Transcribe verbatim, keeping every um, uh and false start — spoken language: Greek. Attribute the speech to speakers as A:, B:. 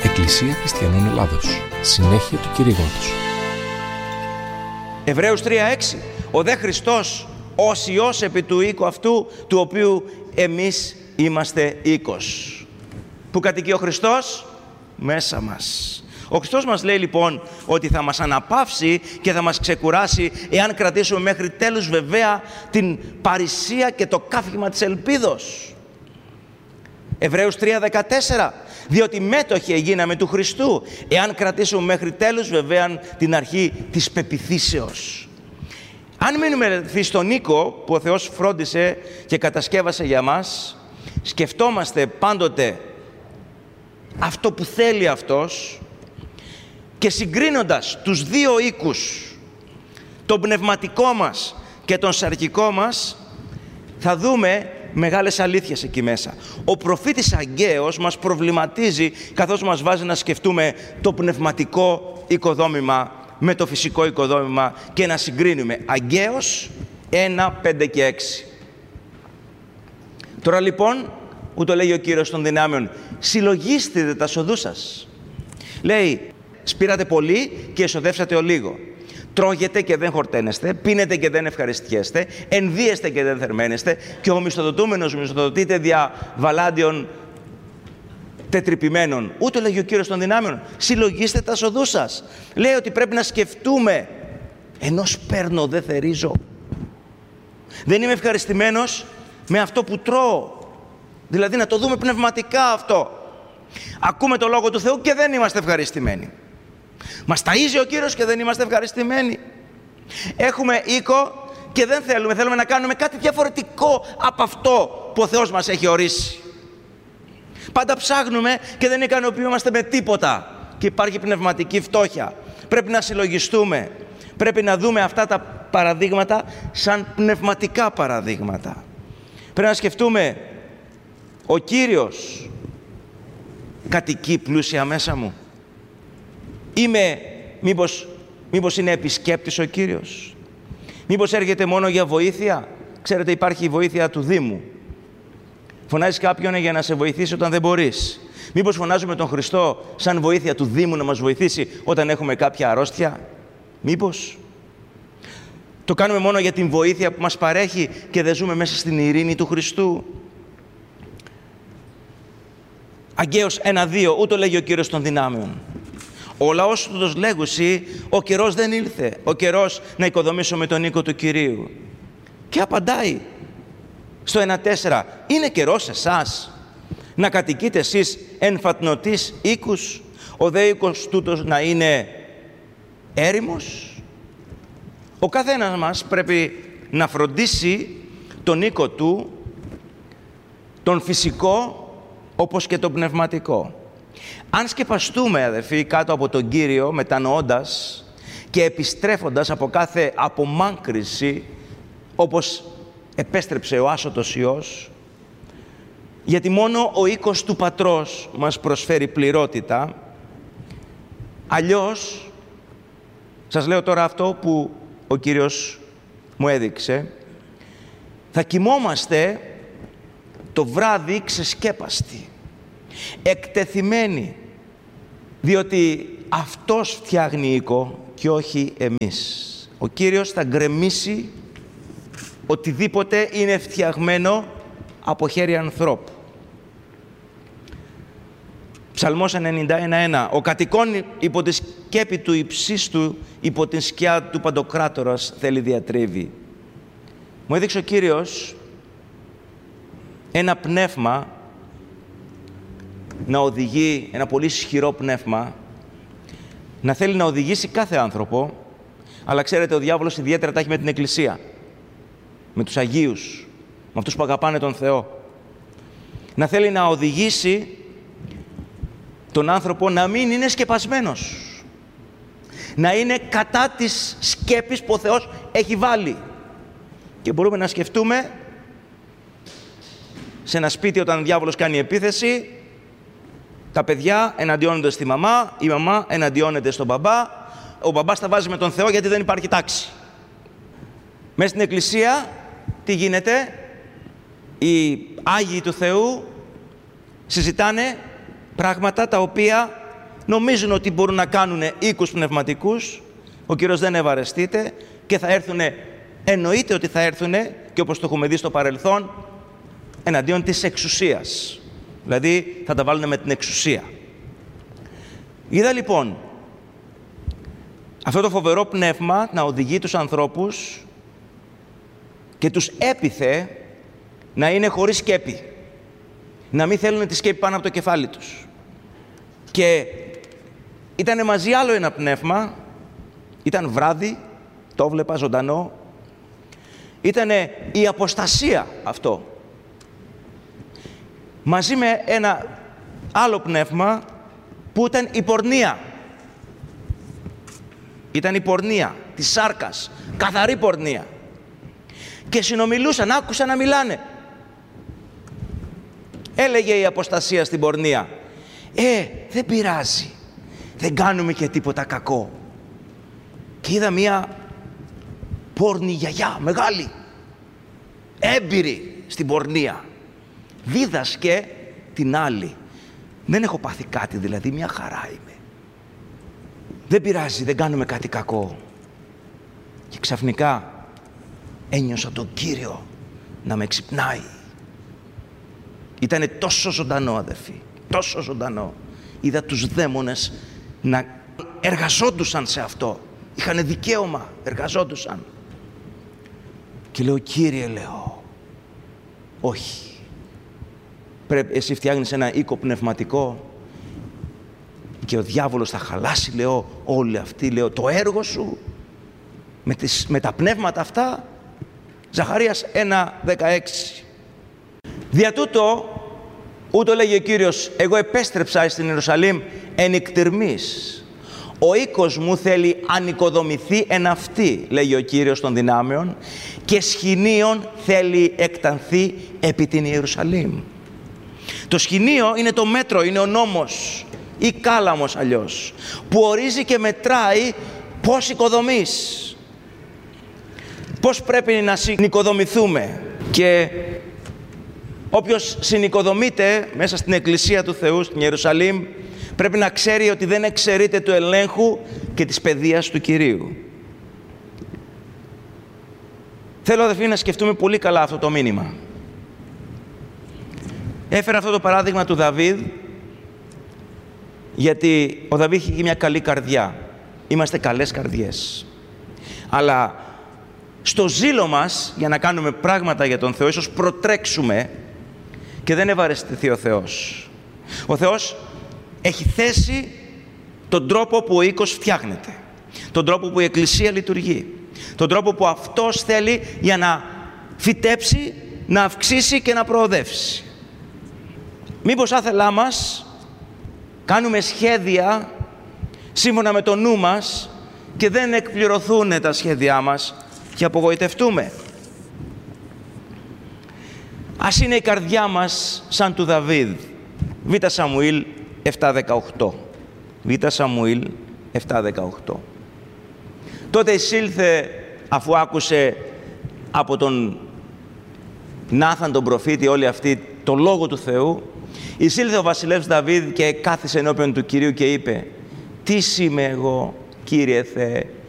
A: Εκκλησία Χριστιανών Ελλάδος. Συνέχεια του κηρύγματος.
B: Εβραίους τρία έξι. Ο δε Χριστός ως Υιός επί του οίκου αυτού, του οποίου εμείς είμαστε οίκος. Πού κατοικεί ο Χριστός? Μέσα μας. Ο Χριστός μας λέει λοιπόν ότι θα μας αναπαύσει και θα μας ξεκουράσει εάν κρατήσουμε μέχρι τέλους βεβαία την παρησία και το κάφημα της ελπίδος. Εβραίους τρία δεκατέσσερα. Διότι μέτοχοι εγίναμε του Χριστού εάν κρατήσουμε μέχρι τέλους βεβαία την αρχή της πεποιθήσεως. Αν μείνουμε στον οίκο που ο Θεός φρόντισε και κατασκεύασε για μας, σκεφτόμαστε πάντοτε αυτό που θέλει Αυτός και συγκρίνοντας τους δύο οίκους, τον πνευματικό μας και τον σαρκικό μας, θα δούμε μεγάλες αλήθειες εκεί μέσα. Ο προφήτης Αγγαίος μας προβληματίζει καθώς μας βάζει να σκεφτούμε το πνευματικό οικοδόμημα με το φυσικό οικοδόμημα και να συγκρίνουμε. Αγγαίος ένα, πέντε και έξι. Τώρα λοιπόν, ούτω λέει ο Κύριος των δυνάμεων, συλλογίστε τα σοδού σας. Λέει, σπήρατε πολύ και εσοδεύσατε ο λίγο. Τρώγετε και δεν χορταίνεστε, πίνετε και δεν ευχαριστιέστε, ενδύεστε και δεν θερμαίνεστε και ο μισθοδοτούμενος μισθοδοτείται δια βαλάντιων τετρυπημένων. Ούτω λέγει ο Κύριος των δυνάμεων, συλλογίστε τα σοδού σας. Λέει ότι πρέπει να σκεφτούμε, ενώ παίρνω δεν θερίζω. Δεν είμαι ευχαριστημένος με αυτό που τρώω. Δηλαδή να το δούμε πνευματικά αυτό. Ακούμε το Λόγο του Θεού και δεν είμαστε ευχαριστημένοι. Μας ταΐζει ο Κύριος και δεν είμαστε ευχαριστημένοι. Έχουμε οίκο και δεν θέλουμε, θέλουμε να κάνουμε κάτι διαφορετικό από αυτό που ο Θεός μας έχει ορίσει. Πάντα ψάχνουμε και δεν ικανοποιούμαστε με τίποτα και υπάρχει πνευματική φτώχεια. Πρέπει να συλλογιστούμε, πρέπει να δούμε αυτά τα παραδείγματα σαν πνευματικά παραδείγματα. Πρέπει να σκεφτούμε, ο Κύριος κατοικεί πλούσια μέσα μου. Είμαι, μήπως, μήπως είναι επισκέπτης ο Κύριος. Μήπως έρχεται μόνο για βοήθεια. Ξέρετε, υπάρχει η βοήθεια του Δήμου. Φωνάζεις κάποιον για να σε βοηθήσει όταν δεν μπορείς. Μήπως φωνάζουμε τον Χριστό σαν βοήθεια του Δήμου να μας βοηθήσει όταν έχουμε κάποια αρρώστια. Μήπως το κάνουμε μόνο για την βοήθεια που μας παρέχει και δεν ζούμε μέσα στην ειρήνη του Χριστού. Αγγαίος ένα δύο, ούτω λέγει ο Κύριος των δυνάμεων. Ο λαός του λέγουσι, ο καιρός δεν ήλθε, ο καιρός να οικοδομήσουμε τον οίκο του Κυρίου. Και απαντάει στο ένα τέσσερα, είναι καιρός εσάς να κατοικείτε εσείς εν φατνωτής οίκους, ο δε οίκος τούτος να είναι έρημος. Ο καθένας μας πρέπει να φροντίσει τον οίκο του, τον φυσικό όπως και τον πνευματικό. Αν σκεπαστούμε, αδερφοί, κάτω από τον Κύριο, μετανοώντας και επιστρέφοντας από κάθε απομάκρυνση, όπως επέστρεψε ο άσωτος Υιός, γιατί μόνο ο οίκος του Πατρός μας προσφέρει πληρότητα, αλλιώς, σας λέω τώρα αυτό που ο Κύριος μου έδειξε, θα κοιμόμαστε το βράδυ ξεσκέπαστοι, εκτεθειμένοι, διότι Αυτός φτιάχνει οίκο και όχι εμείς. Ο Κύριος θα γκρεμίσει οτιδήποτε είναι φτιαγμένο από χέρι ανθρώπου. Ψαλμός ενενήντα ένα ένα. Ο κατοικών υπό τη σκέπη του υψίστου, υπό την σκιά του Παντοκράτορας θέλει διατρίβει. Μου έδειξε ο Κύριος ένα πνεύμα να οδηγεί, ένα πολύ ισχυρό πνεύμα, να θέλει να οδηγήσει κάθε άνθρωπο, αλλά ξέρετε, ο διάβολος ιδιαίτερα τα έχει με την Εκκλησία, με τους Αγίους, με αυτούς που αγαπάνε τον Θεό. Να θέλει να οδηγήσει τον άνθρωπο να μην είναι σκεπασμένος, να είναι κατά της σκέπης που ο Θεός έχει βάλει. Και μπορούμε να σκεφτούμε σε ένα σπίτι, όταν ο διάβολος κάνει επίθεση, τα παιδιά εναντιώνονται στη μαμά, η μαμά εναντιώνεται στον μπαμπά, ο μπαμπάς τα βάζει με τον Θεό γιατί δεν υπάρχει τάξη. Μέσα στην Εκκλησία τι γίνεται? Οι Άγιοι του Θεού συζητάνε πράγματα τα οποία νομίζουν ότι μπορούν να κάνουν οίκους πνευματικούς. Ο Κύριος δεν ευαρεστείται και θα έρθουνε, εννοείται ότι θα έρθουνε, και όπως το έχουμε δει στο παρελθόν, εναντίον της εξουσίας. Δηλαδή θα τα βάλουν με την εξουσία. Είδα λοιπόν αυτό το φοβερό πνεύμα να οδηγεί τους ανθρώπους και τους έπιθε να είναι χωρίς σκέπη. Να μην θέλουν τη σκέπη πάνω από το κεφάλι τους. Και ήταν μαζί άλλο ένα πνεύμα, ήταν βράδυ, το βλέπα ζωντανό, ήταν η αποστασία αυτό. Μαζί με ένα άλλο πνεύμα που ήταν η πορνεία. Ήταν η πορνεία της σάρκας, καθαρή πορνεία. Και συνομιλούσαν, άκουσαν να μιλάνε. Έλεγε η αποστασία στην πορνεία, «Ε, δεν πειράζει, δεν κάνουμε και τίποτα κακό». Και είδα μία πόρνη γιαγιά, μεγάλη, έμπειρη στην πορνεία. Δίδασκε την άλλη. Δεν έχω πάθει κάτι, δηλαδή, μια χαρά είμαι. Δεν πειράζει, δεν κάνουμε κάτι κακό. Και ξαφνικά ένιωσα τον Κύριο να με ξυπνάει. Ήτανε τόσο ζωντανό, αδερφοί, τόσο ζωντανό. Είδα τους δαίμονες να εργαζόντουσαν σε αυτό. Είχανε δικαίωμα, εργαζόντουσαν. Και λέω, Κύριε, λέω, όχι. Πρέπει, εσύ φτιάχνεις ένα οίκο πνευματικό και ο διάβολος θα χαλάσει, λέω, όλη αυτή, λέω, το έργο σου με, τις, με τα πνεύματα αυτά. Ζαχαρίας ένα δεκαέξι. Δια τούτο, ούτω λέγει ο Κύριος, εγώ επέστρεψα στην Ιερουσαλήμ εν εκτιρμής. Ο οίκος μου θέλει ανοικοδομηθεί εν αυτή, λέγει ο Κύριος των δυνάμεων, και σχοινίων θέλει εκτανθεί επί την Ιερουσαλήμ. Το σχοινίο είναι το μέτρο, είναι ο νόμος ή κάλαμος αλλιώς, που ορίζει και μετράει πώς οικοδομείς. Πώς πρέπει να συνοικοδομηθούμε. Και όποιος συνοικοδομείται μέσα στην Εκκλησία του Θεού, στην Ιερουσαλήμ, πρέπει να ξέρει ότι δεν εξαιρείται του ελέγχου και της παιδείας του Κυρίου. Θέλω, αδελφοί, να σκεφτούμε πολύ καλά αυτό το μήνυμα. Έφερα αυτό το παράδειγμα του Δαβίδ, γιατί ο Δαβίδ είχε μια καλή καρδιά. Είμαστε καλές καρδιές. Αλλά στο ζήλο μας, για να κάνουμε πράγματα για τον Θεό, ίσως προτρέξουμε και δεν ευαρεστηθεί ο Θεός. Ο Θεός έχει θέσει τον τρόπο που ο οίκος φτιάχνεται, τον τρόπο που η Εκκλησία λειτουργεί, τον τρόπο που Αυτός θέλει για να φυτέψει, να αυξήσει και να προοδεύσει. Μήπως άθελά μας κάνουμε σχέδια σύμφωνα με το νου μας και δεν εκπληρωθούν τα σχέδιά μας και απογοητευτούμε. Ας είναι η καρδιά μας σαν του Δαβίδ. Β Σαμουήλ επτά δεκαοκτώ. Β Σαμουήλ επτά δεκαοκτώ. Τότε εισήλθε, αφού άκουσε από τον Νάθαν τον προφήτη όλη αυτή το λόγο του Θεού, εισήλθε ο βασιλεύς Δαβίδ και κάθισε ενώπιον του Κυρίου και είπε, «Τι είμαι εγώ, Κύριε Θεέ,